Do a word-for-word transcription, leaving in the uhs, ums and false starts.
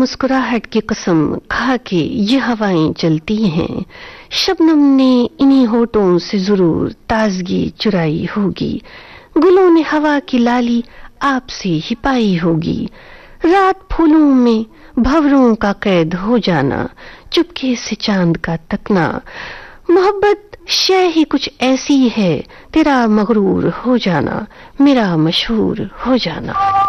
मुस्कुराहट की कसम खा के ये हवाएं चलती हैं, शबनम ने इन्हीं होठों से जरूर ताजगी चुराई होगी, गुलों ने हवा की लाली आपसे ही पाई होगी। रात फूलों में भंवरों का कैद हो जाना, चुपके से चांद का तकना, मोहब्बत शय ही कुछ ऐसी है, तेरा मगरूर हो जाना, मेरा मशहूर हो जाना।